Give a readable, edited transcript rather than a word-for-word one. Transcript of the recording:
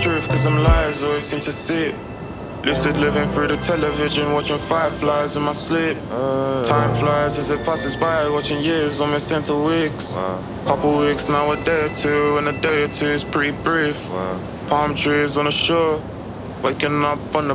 truth, cause them lies always seem to sit. Lucid living through the television, watching fireflies in my sleep. Time flies as it passes by, watching years almost into weeks. Couple weeks, now a day or two, and a day or two is pretty brief. Palm trees on the shore, waking up on the